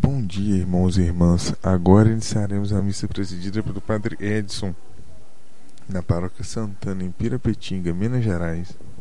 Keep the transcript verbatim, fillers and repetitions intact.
Bom dia, irmãos e irmãs. Agora iniciaremos a missa presidida pelo Padre Edson, na Paróquia Santana, em Pirapetinga, Minas Gerais.